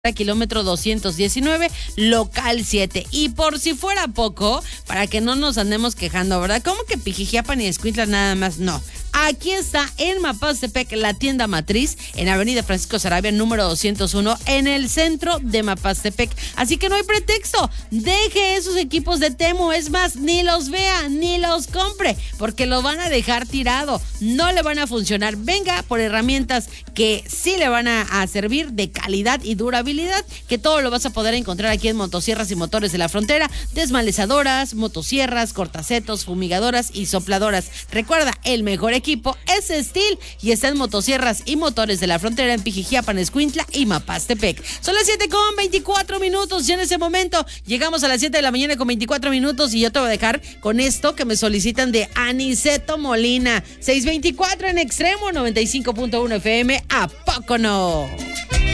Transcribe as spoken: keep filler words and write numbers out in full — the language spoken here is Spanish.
kilómetro doscientos diecinueve, local siete. Y por si fuera poco, para que no nos andemos quejando, ¿verdad? ¿Cómo que Pijijiapan y Escuintla nada más? No. Aquí está en Mapastepec la tienda matriz, en Avenida Francisco Sarabia, número doscientos uno, en el centro de Mapastepec. Así que no hay pretexto. Deje esos equipos de Temu. Es más, ni los vea, ni los compre, porque los van a dejar tirado. No le van a funcionar. Venga por herramientas que sí le van a, a servir de calidad y durabilidad, que todo lo vas a poder encontrar aquí en Motosierras y Motores de la Frontera. Desmalezadoras, motosierras, cortacetos, fumigadoras y sopladoras. Recuerda, el mejor equipo es Steel y está en Motosierras y Motores de la Frontera en Pijijiapan, Escuintla y Mapastepec. Son las siete con veinticuatro minutos y en ese momento llegamos a las siete de la mañana con veinticuatro minutos y yo te voy a dejar con esto que me solicitan de Aniceto Molina. seiscientos veinticuatro en Extremo, noventa y cinco punto uno F M. ¿A poco no?